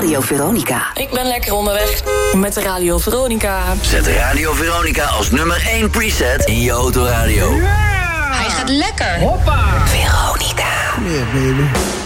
Radio Veronica. Ik ben lekker onderweg met de Radio Veronica. Zet Radio Veronica als nummer 1 preset in je autoradio. Hij gaat lekker. Hoppa. Veronica. Yeah, baby.